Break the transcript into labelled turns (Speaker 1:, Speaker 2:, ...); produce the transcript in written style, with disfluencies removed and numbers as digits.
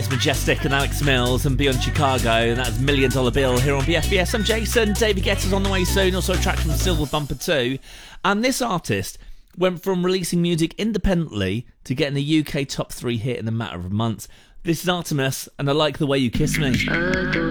Speaker 1: Majestic and Alex Mills and Beyond Chicago, and that's $1 Million Bill here on BFBS. I'm Jason. David Guetta's on the way soon, also a track from Silver Bumper 2. And this artist went from releasing music independently to getting a UK top 3 hit in a matter of months. This is Artemis, and I Like the Way You Kiss Me.